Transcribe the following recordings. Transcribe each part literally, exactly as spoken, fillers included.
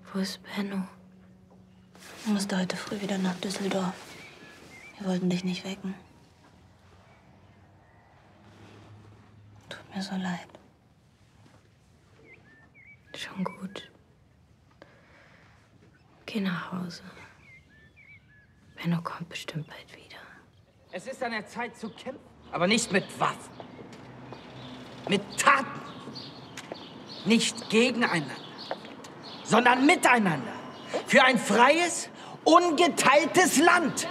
Wo ist Benno? Er musste heute früh wieder nach Düsseldorf. Wir wollten dich nicht wecken. Tut mir so leid. Schon gut. Geh nach Hause. Benno kommt bestimmt bald wieder. Es ist an der Zeit zu kämpfen, aber nicht mit Waffen. Mit Taten. Nicht gegeneinander, sondern miteinander. Für ein freies, ungeteiltes Land.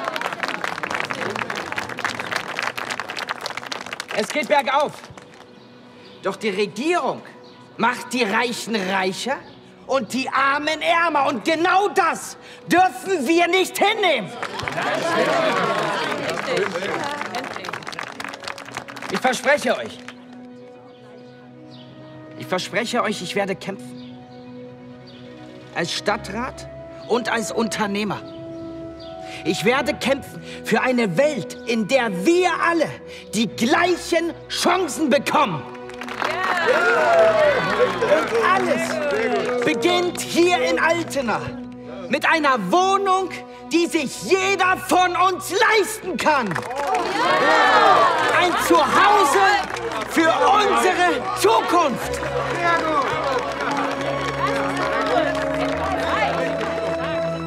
Es geht bergauf. Doch die Regierung macht die Reichen reicher und die Armen ärmer. Und genau das dürfen wir nicht hinnehmen. Ich verspreche euch. Ich verspreche euch, ich werde kämpfen. Als Stadtrat und als Unternehmer. Ich werde kämpfen für eine Welt, in der wir alle die gleichen Chancen bekommen. Und alles beginnt hier in Altena mit einer Wohnung, die sich jeder von uns leisten kann. Ein Zuhause.